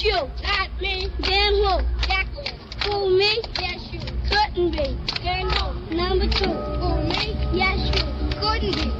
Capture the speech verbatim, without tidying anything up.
Yes, you. Not me. Then who? Exactly. Fool me? Yes, you. Couldn't be. Then who? Number two. Fool me? Yes, you. Couldn't be.